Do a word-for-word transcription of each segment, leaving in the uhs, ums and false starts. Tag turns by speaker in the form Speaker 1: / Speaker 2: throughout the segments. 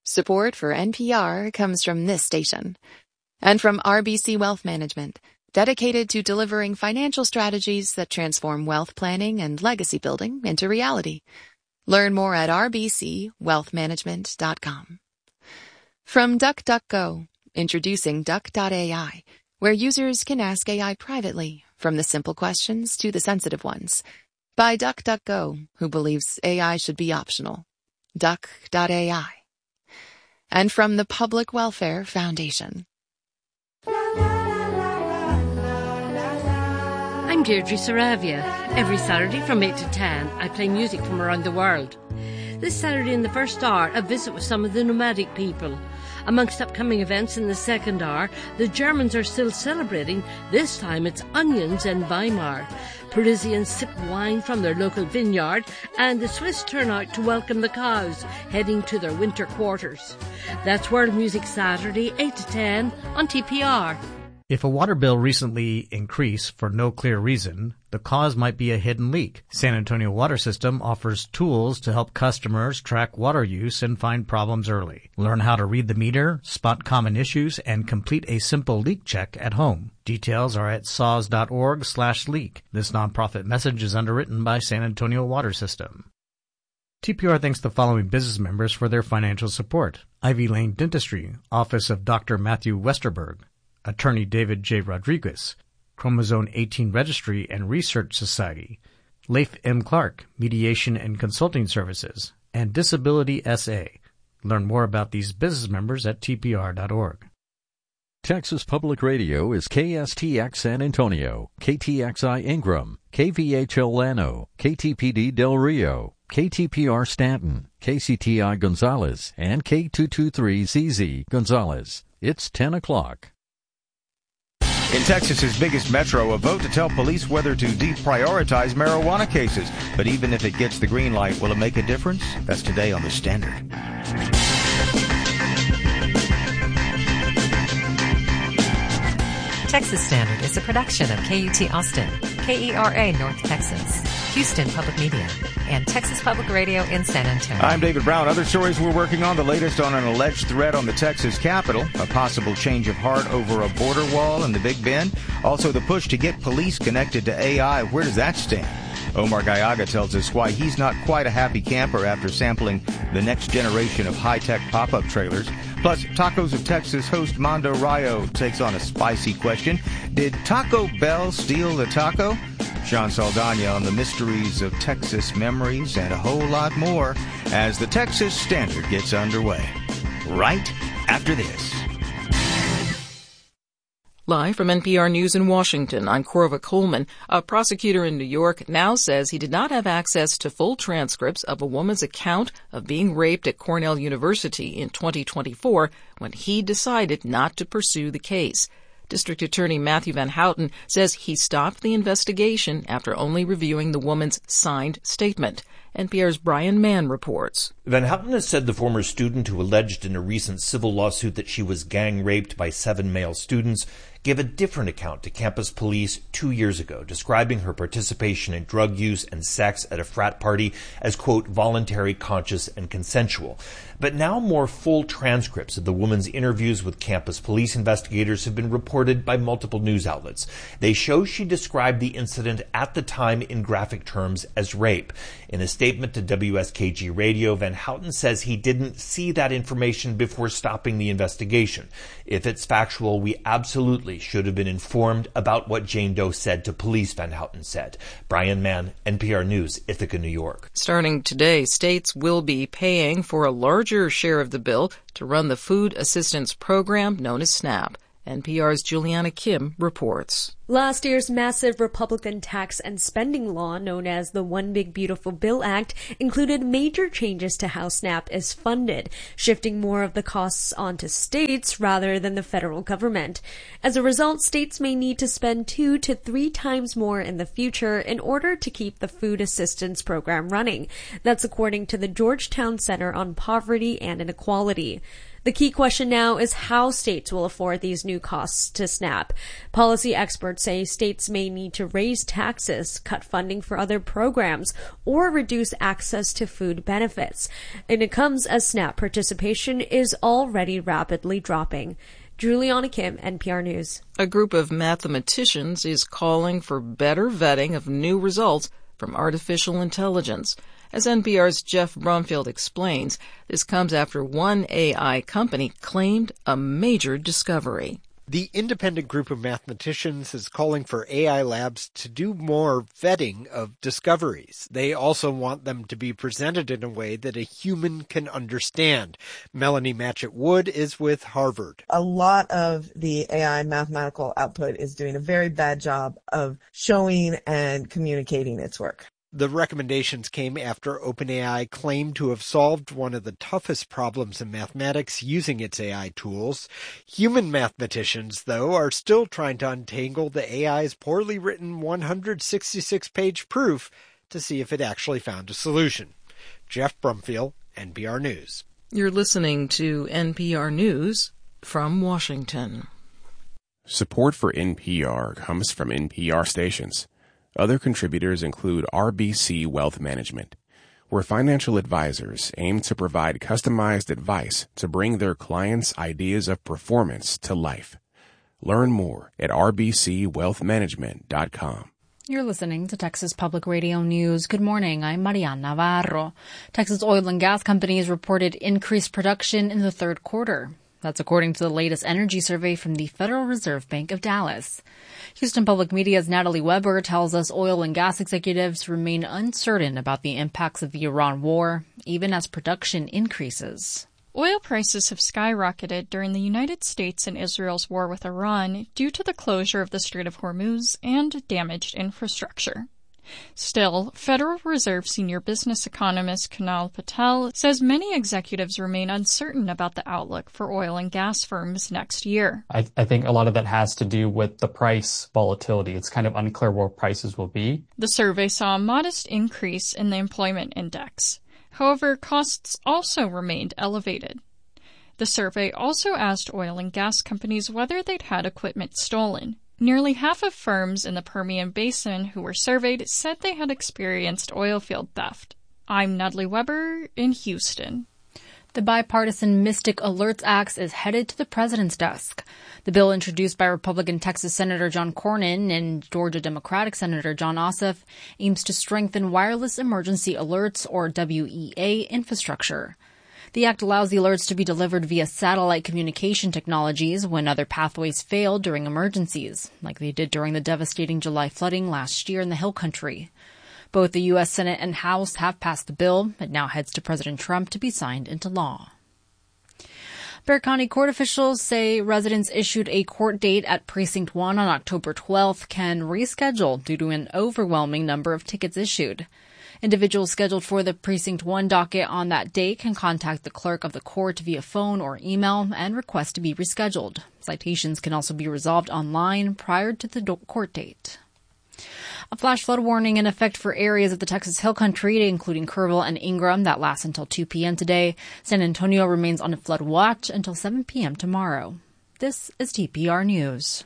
Speaker 1: Support for N P R comes from this station. And from R B C Wealth Management, dedicated to delivering financial strategies that transform wealth planning and legacy building into reality. Learn more at r b c wealth management dot com. From DuckDuckGo, introducing Duck dot A I, where users can ask A I privately, from the simple questions to the sensitive ones. By DuckDuckGo, who believes A I should be optional. Duck dot A I. And from the Public Welfare Foundation.
Speaker 2: I'm Deirdre Saravia. Every Saturday from eight to ten, I play music from around the world. This Saturday in the first hour, a visit with some of the nomadic people. Amongst upcoming events in the second hour, the Germans are still celebrating. This time it's onions and Weimar. Parisians sip wine from their local vineyard, and the Swiss turn out to welcome the cows, heading to their winter quarters. That's World Music Saturday, eight to ten on T P R.
Speaker 3: If a water bill recently increased for no clear reason, the cause might be a hidden leak. San Antonio Water System offers tools to help customers track water use and find problems early. Learn how to read the meter, spot common issues, and complete a simple leak check at home. Details are at S A W S dot org slash leak. This nonprofit message is underwritten by San Antonio Water System. T P R thanks the following business members for their financial support. Ivy Lane Dentistry, Office of Doctor Matthew Westerberg, Attorney David J. Rodriguez, Chromosome eighteen Registry and Research Society, Leif M. Clark, Mediation and Consulting Services, and Disability S A. Learn more about these business members at T P R dot org.
Speaker 4: Texas Public Radio is K S T X San Antonio, K T X I Ingram, K V H L Llano, K T P D Del Rio, K T P R Stanton, K C T I Gonzales, and K two twenty-three Z Z Gonzales. It's ten o'clock.
Speaker 5: In Texas's biggest metro, a vote to tell police whether to deprioritize marijuana cases. But even if it gets the green light, will it make a difference? That's today on The Standard.
Speaker 6: Texas Standard is a production of K U T Austin, K E R A North Texas, Houston Public Media, and Texas Public Radio in San Antonio.
Speaker 5: I'm David Brown. Other stories we're working on, the latest on an alleged threat on the Texas Capitol, a possible change of heart over a border wall in the Big Bend, also the push to get police connected to A I. Where does that stand? Omar Gallaga tells us why he's not quite a happy camper after sampling the next generation of high-tech pop-up trailers. Plus, Tacos of Texas host Mando Rayo takes on a spicy question. Did Taco Bell steal the taco? Sean Saldana on the mysteries of Texas memories and a whole lot more as the Texas Standard gets underway. Right after this.
Speaker 7: Live from N P R News in Washington, I'm Corva Coleman. A prosecutor in New York now says he did not have access to full transcripts of a woman's account of being raped at Cornell University in twenty twenty-four when he decided not to pursue the case. District Attorney Matthew Van Houten says he stopped the investigation after only reviewing the woman's signed statement. N P R's Brian Mann reports.
Speaker 8: Van Houten has said the former student who alleged in a recent civil lawsuit that she was gang raped by seven male students gave a different account to campus police two years ago, describing her participation in drug use and sex at a frat party as, quote, voluntary, conscious, and consensual. But now more full transcripts of the woman's interviews with campus police investigators have been reported by multiple news outlets. They show she described the incident at the time in graphic terms as rape. In a statement to W S K G Radio, Van Houten says he didn't see that information before stopping the investigation. If it's factual, we absolutely should have been informed about what Jane Doe said to police, Van Houten said. Brian Mann, N P R News, Ithaca, New York.
Speaker 7: Starting today, states will be paying for a larger share of the bill to run the food assistance program known as SNAP. N P R's Juliana Kim reports.
Speaker 9: Last year's massive Republican tax and spending law, known as the One Big Beautiful Bill Act, included major changes to how SNAP is funded, shifting more of the costs onto states rather than the federal government. As a result, states may need to spend two to three times more in the future in order to keep the food assistance program running. That's according to the Georgetown Center on Poverty and Inequality. The The key question now is how states will afford these new costs to SNAP. Policy experts say states may need to raise taxes, cut funding for other programs, or reduce access to food benefits. And it comes as SNAP participation is already rapidly dropping. Juliana Kim, N P R News.
Speaker 7: A group of mathematicians is calling for better vetting of new results from artificial intelligence. As N P R's Jeff Brumfield explains, this comes after one A I company claimed a major discovery.
Speaker 10: The independent group of mathematicians is calling for A I labs to do more vetting of discoveries. They also want them to be presented in a way that a human can understand. Melanie Matchett-Wood is with Harvard.
Speaker 11: A lot of the A I mathematical output is doing a very bad job of showing and communicating its work.
Speaker 10: The recommendations came after OpenAI claimed to have solved one of the toughest problems in mathematics using its A I tools. Human mathematicians, though, are still trying to untangle the A I's poorly written one hundred sixty-six page proof to see if it actually found a solution. Jeff Brumfield, N P R News.
Speaker 7: You're listening to N P R News from Washington.
Speaker 12: Support for N P R comes from N P R stations. Other contributors include R B C Wealth Management, where financial advisors aim to provide customized advice to bring their clients' ideas of performance to life. Learn more at r b c wealth management dot com.
Speaker 13: You're listening to Texas Public Radio News. Good morning. I'm Mariana Navarro. Texas oil and gas companies reported increased production in the third quarter. That's according to the latest energy survey from the Federal Reserve Bank of Dallas. Houston Public Media's Natalie Weber tells us oil and gas executives remain uncertain about the impacts of the Iran war, even as production increases.
Speaker 14: Oil prices have skyrocketed during the United States and Israel's war with Iran due to the closure of the Strait of Hormuz and damaged infrastructure. Still, Federal Reserve senior business economist Kunal Patel says many executives remain uncertain about the outlook for oil and gas firms next year.
Speaker 15: I, I think a lot of that has to do with the price volatility. It's kind of unclear where prices will be.
Speaker 14: The survey saw a modest increase in the employment index. However, costs also remained elevated. The survey also asked oil and gas companies whether they'd had equipment stolen. Nearly half of firms in the Permian Basin who were surveyed said they had experienced oil field theft. I'm Natalie Weber in Houston.
Speaker 13: The bipartisan Mystic Alerts Act is headed to the president's desk. The bill, introduced by Republican Texas Senator John Cornyn and Georgia Democratic Senator Jon Ossoff, aims to strengthen wireless emergency alerts, or W E A, infrastructure. The act allows the alerts to be delivered via satellite communication technologies when other pathways fail during emergencies, like they did during the devastating July flooding last year in the Hill Country. Both the U S Senate and House have passed the bill. It now heads to President Trump to be signed into law. Bexar County court officials say residents issued a court date at Precinct one on October twelfth can reschedule due to an overwhelming number of tickets issued. Individuals scheduled for the Precinct one docket on that date can contact the clerk of the court via phone or email and request to be rescheduled. Citations can also be resolved online prior to the court date. A flash flood warning in effect for areas of the Texas Hill Country, including Kerrville and Ingram, that lasts until two p.m. today. San Antonio remains on a flood watch until seven p.m. tomorrow. This is T P R News.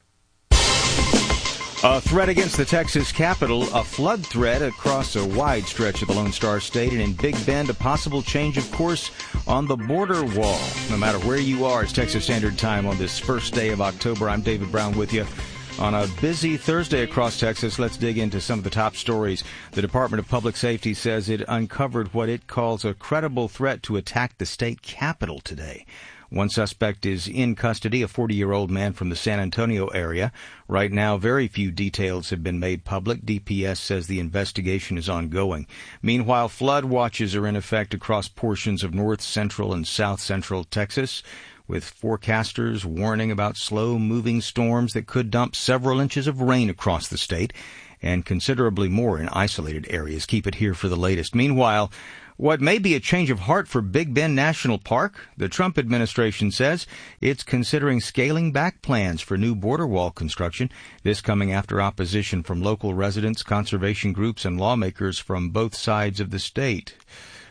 Speaker 5: A threat against the Texas Capitol, a flood threat across a wide stretch of the Lone Star State, and in Big Bend, a possible change of course on the border wall. No matter where you are, it's Texas Standard Time on this first day of October. I'm David Brown with you. On a busy Thursday across Texas, let's dig into some of the top stories. The Department of Public Safety says it uncovered what it calls a credible threat to attack the state capitol today. One suspect is in custody, a forty-year-old man from the San Antonio area. Right now, very few details have been made public. D P S says the investigation is ongoing. Meanwhile, flood watches are in effect across portions of north, central, and south central Texas, with forecasters warning about slow-moving storms that could dump several inches of rain across the state and considerably more in isolated areas. Keep it here for the latest. Meanwhile, what may be a change of heart for Big Bend National Park, the Trump administration says it's considering scaling back plans for new border wall construction. This coming after opposition from local residents, conservation groups, and lawmakers from both sides of the state.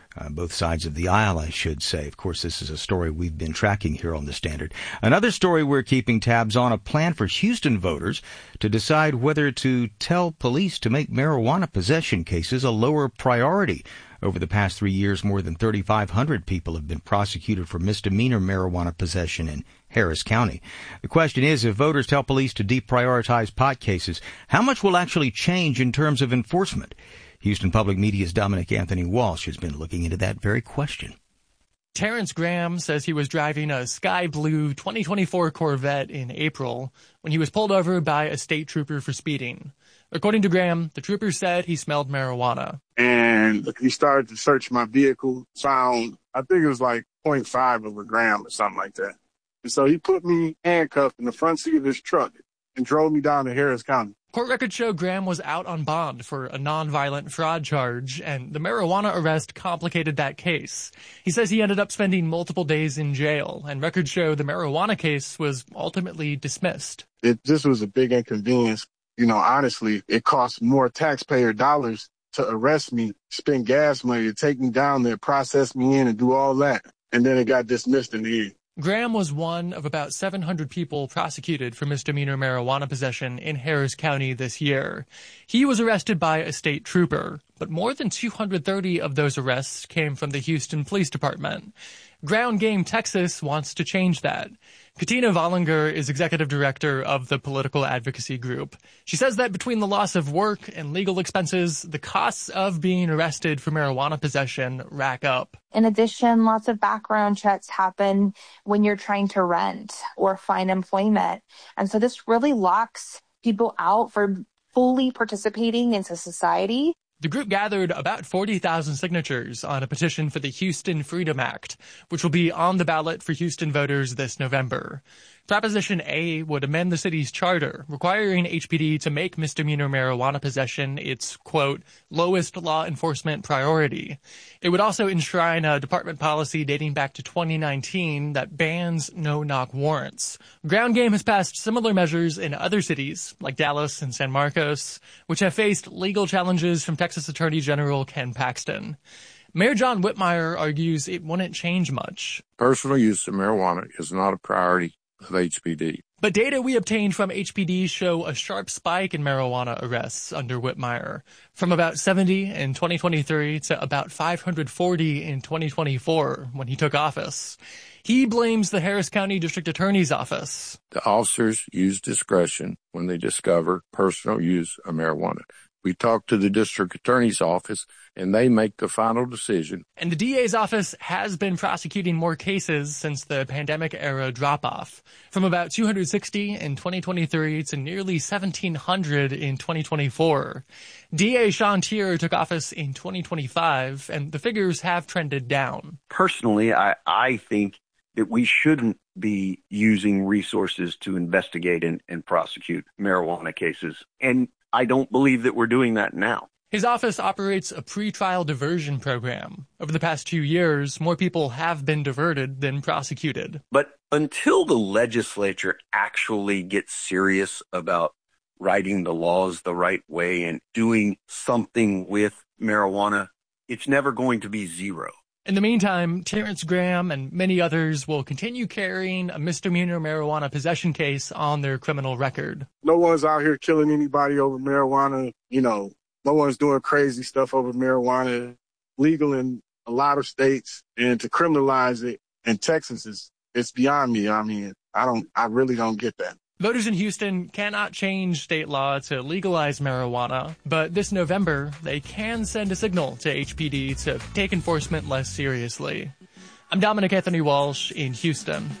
Speaker 5: Uh, both sides of the aisle, I should say. Of course, this is a story we've been tracking here on The Standard. Another story we're keeping tabs on, a plan for Houston voters to decide whether to tell police to make marijuana possession cases a lower priority. Over the past three years, more than thirty-five hundred people have been prosecuted for misdemeanor marijuana possession in Harris County. The question is, if voters tell police to deprioritize pot cases, how much will actually change in terms of enforcement? Houston Public Media's Dominic Anthony Walsh has been looking into that very question.
Speaker 16: Terrence Graham says he was driving a sky blue twenty twenty-four Corvette in April when he was pulled over by a state trooper for speeding. According to Graham, the trooper said he smelled marijuana.
Speaker 17: And he started to search my vehicle, found, I think it was like zero point five of a gram or something like that. And so he put me handcuffed in the front seat of his truck and drove me down to Harris County.
Speaker 16: Court records show Graham was out on bond for a nonviolent fraud charge, and the marijuana arrest complicated that case. He says he ended up spending multiple days in jail, and records show the marijuana case was ultimately dismissed.
Speaker 17: It just was a big inconvenience. You know, honestly, it cost more taxpayer dollars to arrest me, spend gas money to take me down there, process me in, and do all that. And then it got dismissed in the end.
Speaker 16: Graham was one of about seven hundred people prosecuted for misdemeanor marijuana possession in Harris County this year. He was arrested by a state trooper, but more than two hundred thirty of those arrests came from the Houston Police Department. Ground Game Texas wants to change that. Katina Vollinger is executive director of the political advocacy group. She says that between the loss of work and legal expenses, the costs of being arrested for marijuana possession rack up.
Speaker 18: In addition, lots of background checks happen when you're trying to rent or find employment. And so this really locks people out for fully participating into society.
Speaker 16: The group gathered about forty thousand signatures on a petition for the Houston Freedom Act, which will be on the ballot for Houston voters this November. Proposition A would amend the city's charter, requiring H P D to make misdemeanor marijuana possession its, quote, lowest law enforcement priority. It would also enshrine a department policy dating back to twenty nineteen that bans no-knock warrants. Ground Game has passed similar measures in other cities, like Dallas and San Marcos, which have faced legal challenges from Texas Attorney General Ken Paxton. Mayor John Whitmire argues it wouldn't change much.
Speaker 19: Personal use of marijuana is not a priority of H P D.
Speaker 16: But data we obtained from H P D show a sharp spike in marijuana arrests under Whitmire, from about seventy in twenty twenty-three to about five hundred forty in twenty twenty-four when he took office. He blames the Harris County District Attorney's Office.
Speaker 19: The officers use discretion when they discover personal use of marijuana. We talk to the district attorney's office, and they make the final decision.
Speaker 16: And the D A's office has been prosecuting more cases since the pandemic-era drop-off, from about two hundred sixty in twenty twenty-three to nearly seventeen hundred in twenty twenty-four. D A Sean Tier took office in twenty twenty-five, and the figures have trended down.
Speaker 20: Personally, I, I think that we shouldn't be using resources to investigate and, and prosecute marijuana cases. And I don't believe that we're doing that now.
Speaker 16: His office operates a pretrial diversion program. Over the past two years, more people have been diverted than prosecuted.
Speaker 20: But until the legislature actually gets serious about writing the laws the right way and doing something with marijuana, it's never going to be zero.
Speaker 16: In the meantime, Terrence Graham and many others will continue carrying a misdemeanor marijuana possession case on their criminal record.
Speaker 17: No one's out here killing anybody over marijuana. You know, no one's doing crazy stuff over marijuana. Legal in a lot of states, and to criminalize it in Texas is it's beyond me. I mean, I don't, I really don't get that.
Speaker 16: Voters in Houston cannot change state law to legalize marijuana, but this November, they can send a signal to H P D to take enforcement less seriously. I'm Dominic Anthony Walsh in Houston.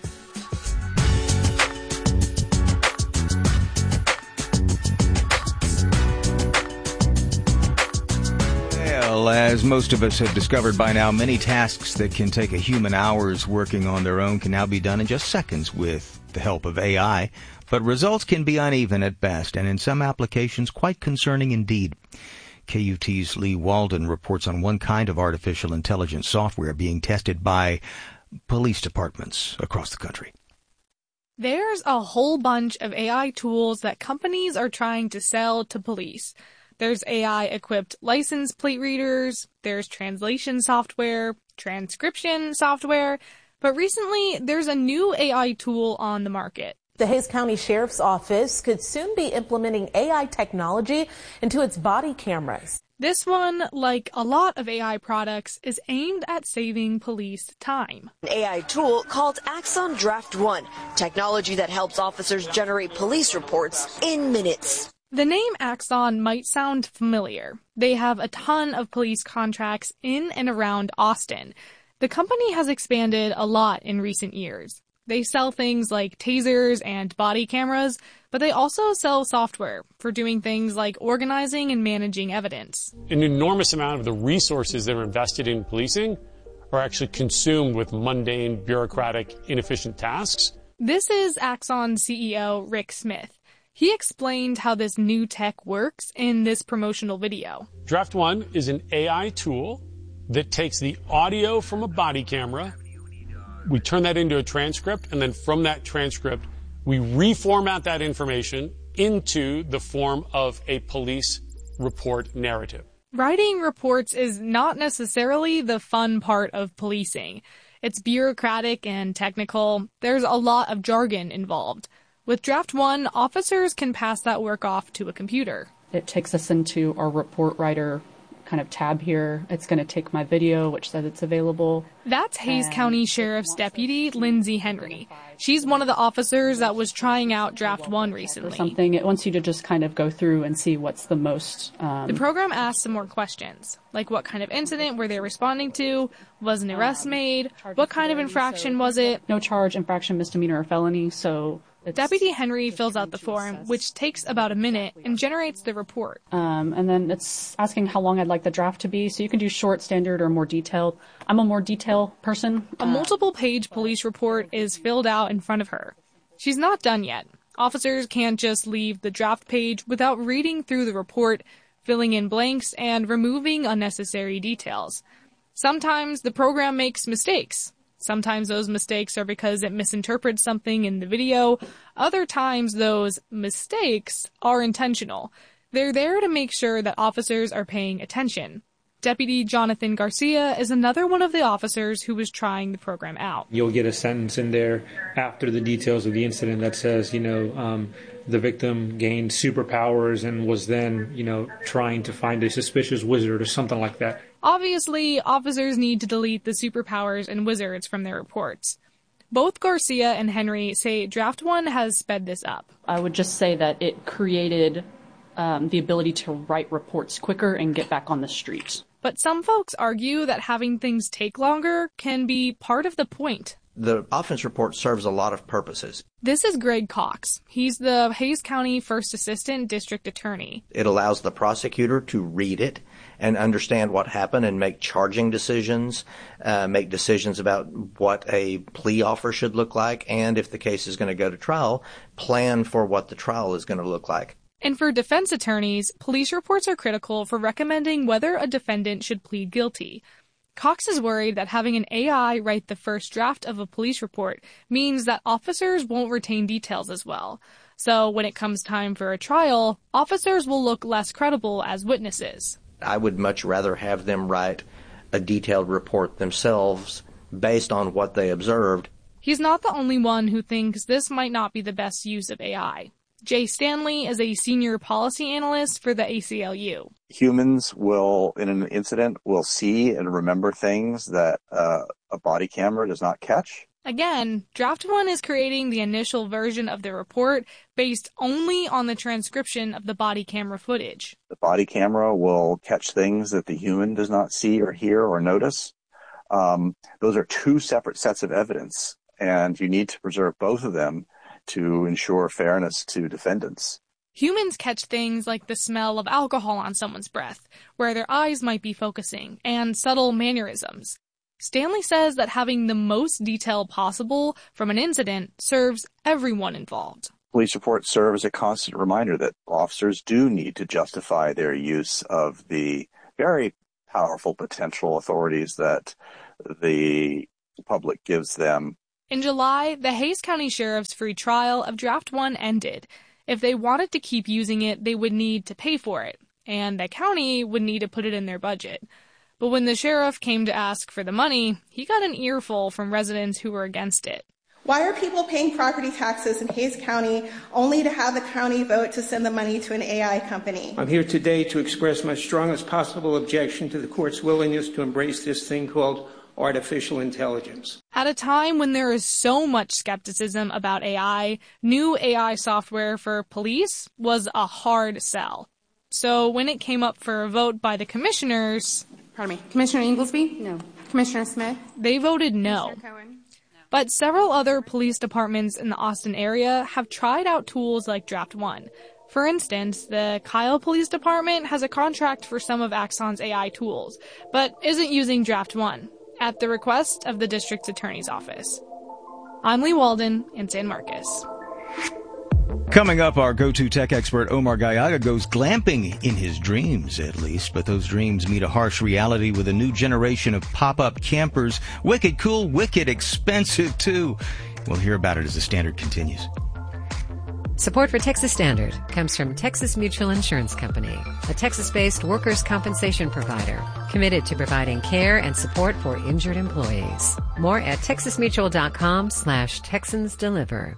Speaker 5: Well, as most of us have discovered by now, many tasks that can take a human hours working on their own can now be done in just seconds with the help of A I. But results can be uneven at best, and in some applications quite concerning indeed. K U T's Lee Walden reports on one kind of artificial intelligence software being tested by police departments across the country.
Speaker 21: There's a whole bunch of A I tools that companies are trying to sell to police. There's A I-equipped license plate readers, there's translation software, transcription software, but recently there's a new A I tool on the market.
Speaker 22: The Hays County Sheriff's Office could soon be implementing A I technology into its body cameras.
Speaker 21: This one, like a lot of A I products, is aimed at saving police time.
Speaker 23: An A I tool called Axon Draft One, technology that helps officers generate police reports in minutes.
Speaker 21: The name Axon might sound familiar. They have a ton of police contracts in and around Austin. The company has expanded a lot in recent years. They sell things like tasers and body cameras, but they also sell software for doing things like organizing and managing evidence.
Speaker 24: An enormous amount of the resources that are invested in policing are actually consumed with mundane, bureaucratic, inefficient tasks.
Speaker 21: This is Axon C E O Rick Smith. He explained how this new tech works in this promotional video.
Speaker 24: Draft One is an A I tool that takes the audio from a body camera. We turn that into a transcript, and then from that transcript, we reformat that information into the form of a police report narrative.
Speaker 21: Writing reports is not necessarily the fun part of policing. It's bureaucratic and technical. There's a lot of jargon involved. With Draft One, officers can pass that work off to a computer.
Speaker 25: It takes us into our report writer kind of tab here. It's going to take my video, which says it's available.
Speaker 21: That's Hays County Sheriff's Deputy Lindsay Henry. She's one of the officers that was trying out Draft One recently.
Speaker 25: Something it wants you to just kind of go through and see what's the most. Um,
Speaker 21: the program asks some more questions, like what kind of incident were they responding to? Was an arrest made? What kind of infraction was it?
Speaker 25: No charge, infraction, misdemeanor, or felony. So.
Speaker 21: Deputy Henry fills out the form, which takes about a minute, and generates the report.
Speaker 25: Um, and then it's asking how long I'd like the draft to be, so you can do short, standard, or more detailed. I'm a more detailed person.
Speaker 21: A multiple-page police report is filled out in front of her. She's not done yet. Officers can't just leave the draft page without reading through the report, filling in blanks, and removing unnecessary details. Sometimes the program makes mistakes. Sometimes those mistakes are because it misinterprets something in the video. Other times those mistakes are intentional. They're there to make sure that officers are paying attention. Deputy Jonathan Garcia is another one of the officers who was trying the program out.
Speaker 26: You'll get a sentence in there after the details of the incident that says, you know, um, the victim gained superpowers and was then, you know, trying to find a suspicious wizard or something like that.
Speaker 21: Obviously, officers need to delete the superpowers and wizards from their reports. Both Garcia and Henry say Draft One has sped this up.
Speaker 25: I would just say that it created um, the ability to write reports quicker and get back on the street.
Speaker 21: But some folks argue that having things take longer can be part of the point.
Speaker 27: The offense report serves a lot of purposes.
Speaker 21: This is Greg Cox. He's the Hays County First Assistant District Attorney.
Speaker 27: It allows the prosecutor to read it and understand what happened and make charging decisions, uh, make decisions about what a plea offer should look like, and if the case is going to go to trial, plan for what the trial is going to look like.
Speaker 21: And for defense attorneys, police reports are critical for recommending whether a defendant should plead guilty. Cox is worried that having an A I write the first draft of a police report means that officers won't retain details as well. So when it comes time for a trial, officers will look less credible as witnesses.
Speaker 27: I would much rather have them write a detailed report themselves based on what they observed.
Speaker 21: He's not the only one who thinks this might not be the best use of A I. Jay Stanley is a senior policy analyst for the A C L U.
Speaker 28: Humans will, in an incident, will see and remember things that uh, a body camera does not catch.
Speaker 21: Again, Draft One is creating the initial version of the report based only on the transcription of the body camera footage.
Speaker 28: The body camera will catch things that the human does not see or hear or notice. Um, those are two separate sets of evidence, and you need to preserve both of them to ensure fairness to defendants.
Speaker 21: Humans catch things like the smell of alcohol on someone's breath, where their eyes might be focusing, and subtle mannerisms. Stanley says that having the most detail possible from an incident serves everyone involved.
Speaker 28: Police reports serve as a constant reminder that officers do need to justify their use of the very powerful potential authorities that the public gives them.
Speaker 21: In July, the Hays County Sheriff's free trial of Draft One ended. If they wanted to keep using it, they would need to pay for it. and the county would need to put it in their budget. But when the sheriff came to ask for the money, he got an earful from residents who were against it.
Speaker 1: Why are people paying property taxes in Hays County only to have the county vote to send the money to an A I company?
Speaker 2: I'm here today to express my strongest possible objection to the court's willingness to embrace this thing called artificial intelligence.
Speaker 21: At a time when there is so much skepticism about A I, new A I software for police was a hard sell. So when it came up for a vote by the commissioners...
Speaker 3: Pardon me, Commissioner Inglesby? No. Commissioner Smith?
Speaker 21: They voted no. But several other police departments in the Austin area have tried out tools like Draft One. For instance, the Kyle Police Department has a contract for some of Axon's A I tools, but isn't using Draft One, at the request of the district's attorney's office. I'm Lee Walden in San Marcos.
Speaker 5: Coming up, our go-to tech expert Omar Gallaga goes glamping in his dreams, at least. But those dreams meet a harsh reality with a new generation of pop-up campers. Wicked cool, wicked expensive, too. We'll hear about it as the Standard continues.
Speaker 4: Support for Texas Standard comes from Texas Mutual Insurance Company, a Texas-based workers' compensation provider committed to providing care and support for injured employees. More at texasmutual.com slash Texans Deliver.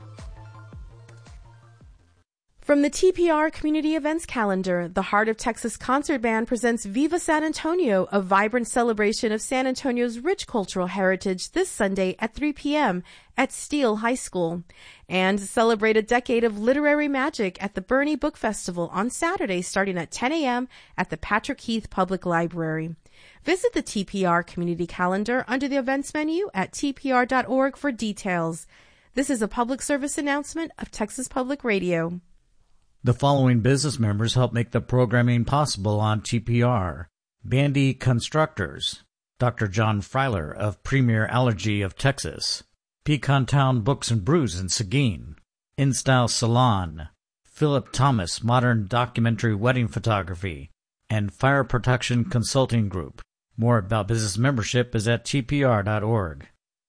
Speaker 22: From the T P R Community Events Calendar, the Heart of Texas Concert Band presents Viva San Antonio, a vibrant celebration of San Antonio's rich cultural heritage this Sunday at three p.m. at Steele High School. And celebrate a decade of literary magic at the Bernie Book Festival on Saturday starting at ten a.m. at the Patrick Heath Public Library. Visit the T P R Community Calendar under the events menu at t p r dot org for details. This is a public service announcement of Texas Public Radio.
Speaker 6: The following business members help make the programming possible on T P R. Bandy Constructors, Doctor John Freiler of Premier Allergy of Texas, Pecan Town Books and Brews in Seguin, InStyle Salon, Philip Thomas Modern Documentary Wedding Photography, and Fire Protection Consulting Group. More about business membership is at t p r dot org.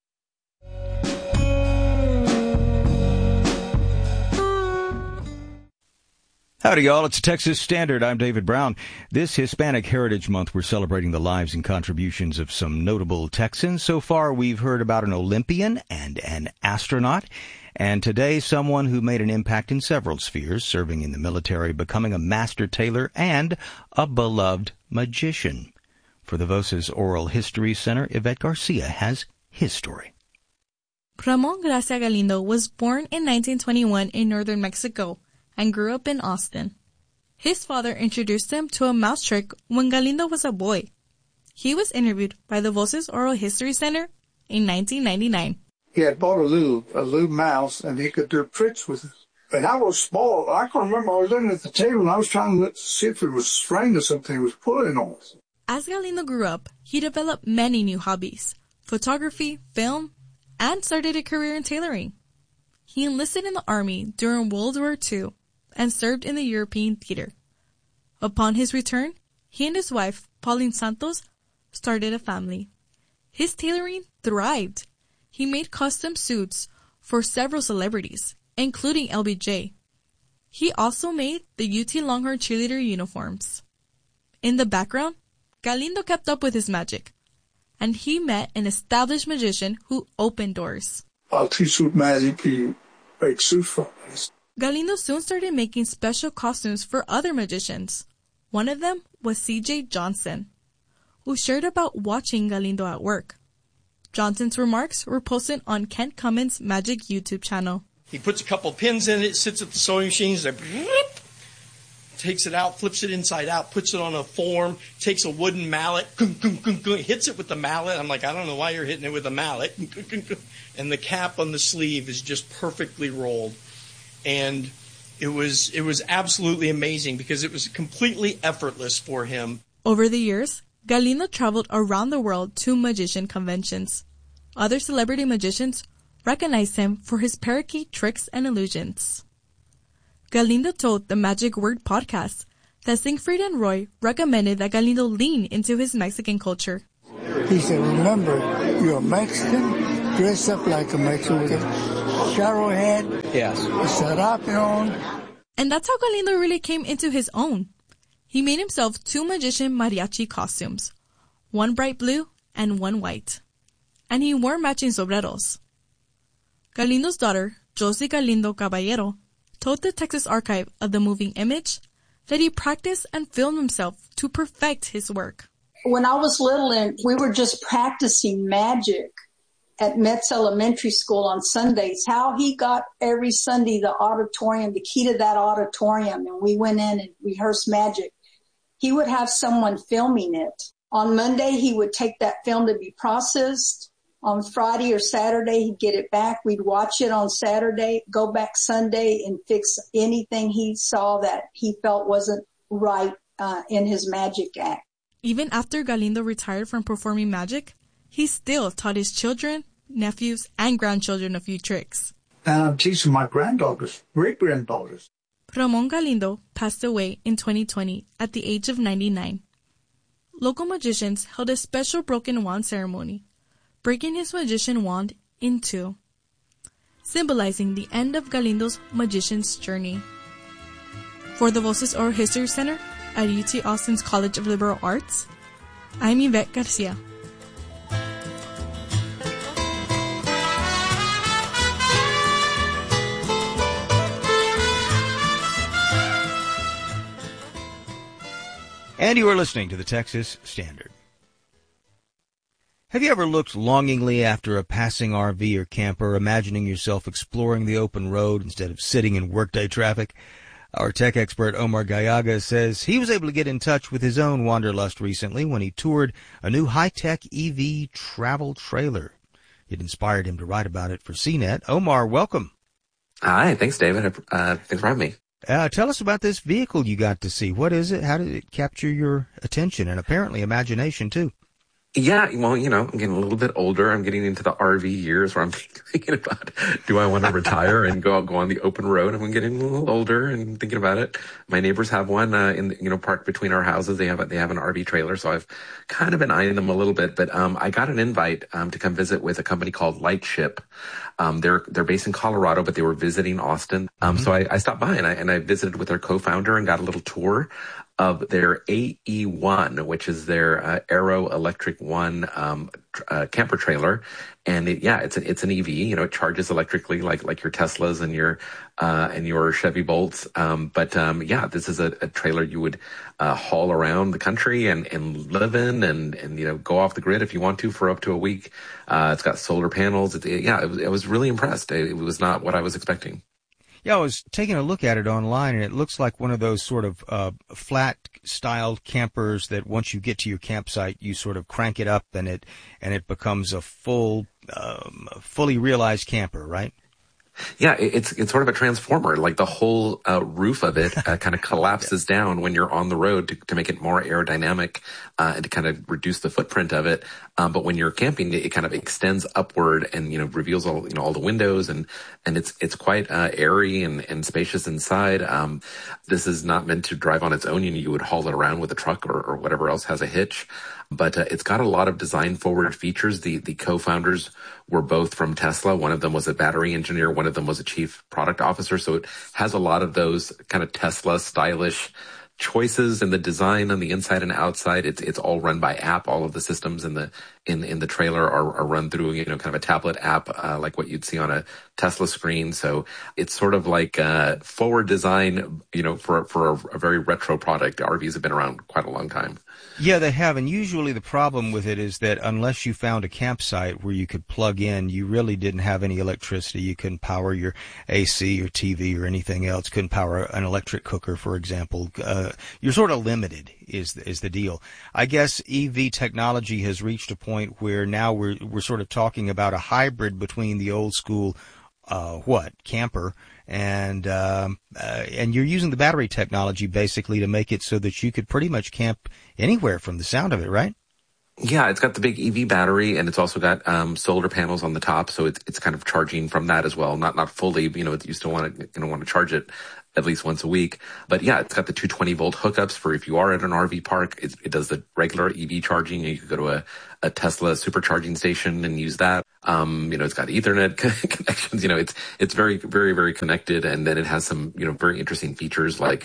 Speaker 5: Howdy, y'all. It's Texas Standard. I'm David Brown. This Hispanic Heritage Month, we're celebrating the lives and contributions of some notable Texans. So far, we've heard about an Olympian and an astronaut. And today, someone who made an impact in several spheres, serving in the military, becoming a master tailor, and a beloved magician. For the Voces Oral History Center, Yvette Garcia has his story.
Speaker 8: Ramon Gracia Galindo was born in nineteen twenty-one in northern Mexico and grew up in Austin. His father introduced him to a mouse trick when Galindo was a boy. He was interviewed by the Voces Oral History Center in nineteen ninety-nine.
Speaker 9: He had bought a little, a little mouse, and he could do tricks with it. And I was small. I can remember I was looking at the table, and I was trying to see if it was strained or something. It was pulling on it.
Speaker 8: As Galindo grew up, he developed many new hobbies: photography, film, and started a career in tailoring. He enlisted in the Army during World War Two and served in the European theater. Upon his return, he and his wife, Pauline Santos, started a family. His tailoring thrived. He made custom suits for several celebrities, including L B J. He also made the U T Longhorn cheerleader uniforms. In the background, Galindo kept up with his magic, and he met an established magician who opened doors.
Speaker 9: I'll teach you magic, you make suits for us.
Speaker 8: Galindo soon started making special costumes for other magicians. One of them was C J Johnson, who shared about watching Galindo at work. Johnson's remarks were posted on Kent Cummins' Magic YouTube channel.
Speaker 11: He puts a couple pins in it, sits at the sewing machine, takes it out, flips it inside out, puts it on a form, takes a wooden mallet, hits it with the mallet. I'm like, I don't know why you're hitting it with a mallet. And the cap on the sleeve is just perfectly rolled. And it was it was absolutely amazing because it was completely effortless for him.
Speaker 8: Over the years, Galindo traveled around the world to magician conventions. Other celebrity magicians recognized him for his parakeet tricks and illusions. Galindo told the Magic Word podcast that Siegfried and Roy recommended that Galindo lean into his Mexican culture.
Speaker 9: He said, remember, you're a Mexican, dress up like a Mexican with a shallow head,
Speaker 11: yes,
Speaker 9: a serape on.
Speaker 8: And that's how Galindo really came into his own. He made himself two magician mariachi costumes, one bright blue and one white, and he wore matching sombreros. Galindo's daughter, Josie Galindo Caballero, told the Texas Archive of the Moving Image that he practiced and filmed himself to perfect his work.
Speaker 7: When I was little and we were just practicing magic at Metz Elementary School on Sundays, how he got every Sunday the auditorium, the key to that auditorium, and we went in and rehearsed magic. He would have someone filming it. On Monday, he would take that film to be processed. On Friday or Saturday, he'd get it back. We'd watch it on Saturday, go back Sunday and fix anything he saw that he felt wasn't right uh, in his magic act.
Speaker 8: Even after Galindo retired from performing magic, he still taught his children, nephews, and grandchildren a few tricks.
Speaker 9: And I'm teaching my granddaughters, great-granddaughters.
Speaker 8: Ramon Galindo passed away in twenty twenty at the age of ninety-nine. Local magicians held a special broken wand ceremony, breaking his magician wand in two, symbolizing the end of Galindo's magician's journey. For the Voces Oral History Center at U T Austin's College of Liberal Arts, I'm Yvette Garcia.
Speaker 5: And you are listening to the Texas Standard. Have you ever looked longingly after a passing R V or camper, imagining yourself exploring the open road instead of sitting in workday traffic? Our tech expert Omar Gallaga says he was able to get in touch with his own wanderlust recently when he toured a new high-tech E V travel trailer. It inspired him to write about it for C net. Omar, welcome.
Speaker 10: Hi, thanks, David. Uh, thanks for having me.
Speaker 5: Uh, tell us about this vehicle you got to see. What is it? How did it capture your attention and apparently imagination, too?
Speaker 10: Yeah, well, you know, I'm getting a little bit older. I'm getting into the R V years where I'm thinking about, do I want to retire and go go on the open road? I'm getting a little older and thinking about it. My neighbors have one, uh, in, you know, parked between our houses. They have a, they have an R V trailer. So I've kind of been eyeing them a little bit, but, um, I got an invite, um, to come visit with a company called Lightship. Um, they're, they're based in Colorado, but they were visiting Austin. Um, mm-hmm. so I, I stopped by and I, and I visited with their co-founder and got a little tour of their A E one, which is their uh, Aero Electric One um, tr- uh, camper trailer, and it, yeah, it's a, it's an E V. You know, it charges electrically, like like your Teslas and your uh, and your Chevy Bolts. Um, but um, yeah, this is a, a trailer you would uh, haul around the country and, and live in, and and you know go off the grid if you want to for up to a week. Uh, it's got solar panels. It, it, yeah, it was, I was really impressed. It, it was not what I was expecting.
Speaker 5: Yeah, I was taking a look at it online, and it looks like one of those sort of uh, flat-styled campers that once you get to your campsite, you sort of crank it up, and it and it becomes a full, um, fully realized camper, right?
Speaker 10: Yeah, it's it's sort of a transformer. Like the whole uh, roof of it uh, kind of collapses yeah. down when you're on the road to, to make it more aerodynamic uh, and to kind of reduce the footprint of it. Um, but when you're camping, it, it kind of extends upward and you know reveals all you know all the windows and and it's it's quite uh, airy and, and spacious inside. Um, this is not meant to drive on its own. You know, you would haul it around with a truck or, or whatever else has a hitch. But uh, it's got a lot of design-forward features. The the co-founders were both from Tesla. One of them was a battery engineer. One of them was a chief product officer. So it has a lot of those kind of Tesla stylish choices in the design on the inside and outside. It's it's all run by app. All of the systems in the in in the trailer are, are run through you know kind of a tablet app uh, like what you'd see on a Tesla screen. So it's sort of like uh, forward design, you know, for for a, a very retro product. R Vs have been around quite a long time.
Speaker 5: Yeah, they have, and usually the problem with it is that unless you found a campsite where you could plug in, you really didn't have any electricity. You couldn't power your A C or T V or anything else. Couldn't power an electric cooker, for example. Uh, you're sort of limited is is the deal. I guess E V technology has reached a point where now we're we're sort of talking about a hybrid between the old school uh what camper and um uh, and you're using the battery technology basically to make it so that you could pretty much camp anywhere from the sound of it, right?
Speaker 10: Yeah, it's got the big E V battery, and it's also got um solar panels on the top, so it's it's kind of charging from that as well. Not not fully, you know, you still want to you know want to charge it at least once a week. But yeah, it's got the two hundred twenty volt hookups for if you are at an R V park. It, it does the regular E V charging. You could go to a, a Tesla supercharging station and use that. Um, you know, it's got Ethernet connections. You know, it's it's very, very, very connected. And then it has some, you know, very interesting features like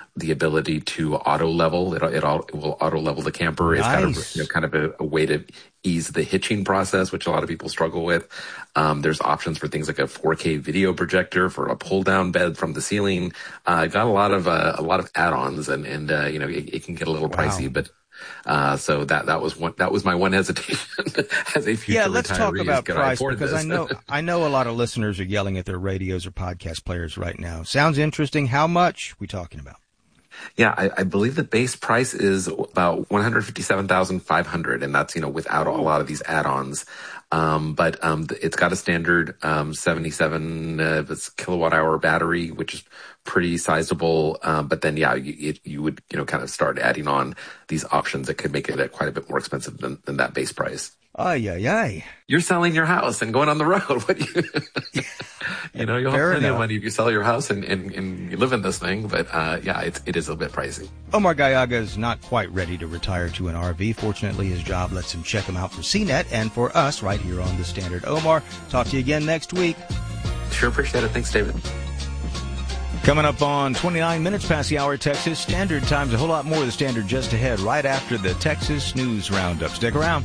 Speaker 10: the ability to auto level. It, it, all, it will auto level the camper. It's kind of, you know, kind of a, a way to ease the hitching process, which a lot of people struggle with. Um, there's options for things like a four K video projector, for a pull down bed from the ceiling. Uh, got a lot of, uh, a lot of add-ons, and, and, uh, you know, it, it can get a little
Speaker 5: Wow.
Speaker 10: pricey, but, uh, so that, that was one, that was my one hesitation as a future
Speaker 5: Yeah, let's talk
Speaker 10: retiree,
Speaker 5: about
Speaker 10: can I
Speaker 5: price,
Speaker 10: afford
Speaker 5: because
Speaker 10: this?
Speaker 5: I know I know a lot of listeners are yelling at their radios or podcast players right now. Sounds interesting. How much we talking about?
Speaker 10: Yeah, I, I believe the base price is about one hundred fifty-seven thousand five hundred, and that's, you know, without a lot of these add-ons. Um, but um, it's got a standard um, seventy-seven uh, kilowatt hour battery, which is pretty sizable. Um, but then, yeah, you, it, you would, you know, kind of start adding on these options that could make it uh, quite a bit more expensive than, than that base price.
Speaker 5: Ay, ay, ay.
Speaker 10: You're selling your house and going on the road. What do you, you know, you'll have
Speaker 5: Fair
Speaker 10: plenty
Speaker 5: enough.
Speaker 10: of money if you sell your house and, and, and you live in this thing. But uh, yeah, it's, it is a bit pricey.
Speaker 5: Omar Gallaga is not quite ready to retire to an R V. Fortunately, his job lets him check him out for C net and for us right here on The Standard. Omar, talk to you again next week.
Speaker 10: Sure appreciate it. Thanks, David.
Speaker 5: Coming up on twenty-nine minutes past the hour, Texas Standard Time's a whole lot more of The Standard just ahead, right after the Texas News Roundup. Stick around.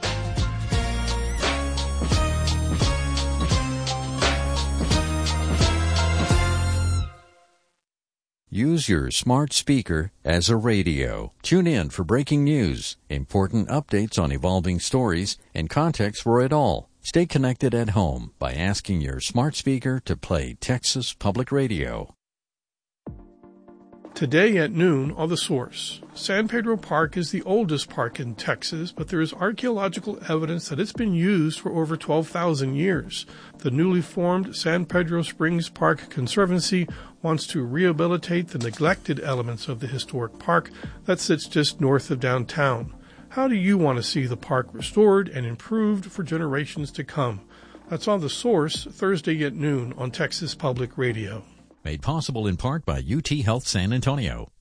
Speaker 12: Use your smart speaker as a radio. Tune in for breaking news, important updates on evolving stories, and context for it all. Stay connected at home by asking your smart speaker to play Texas Public Radio.
Speaker 13: Today at noon on The Source, San Pedro Park is the oldest park in Texas, but there is archaeological evidence that it's been used for over twelve thousand years. The newly formed San Pedro Springs Park Conservancy wants to rehabilitate the neglected elements of the historic park that sits just north of downtown. How do you want to see the park restored and improved for generations to come? That's on The Source, Thursday at noon on Texas Public Radio.
Speaker 12: Made possible in part by U T Health San Antonio.